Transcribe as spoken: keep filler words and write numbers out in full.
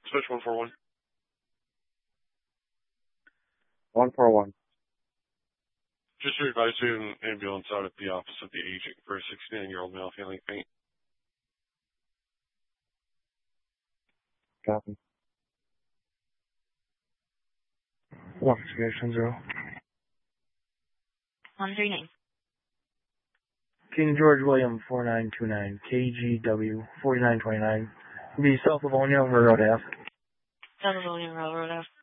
Switch one four one. one four one. Just to advise you, an ambulance out at the office of the agent for a sixty-nine-year-old male feeling faint. Copy. One six zero. one three nine. King George William four nine two nine, K G W forty-nine twenty-nine. Be South Livonia, Railroad Ave. South Livonia, Railroad Ave.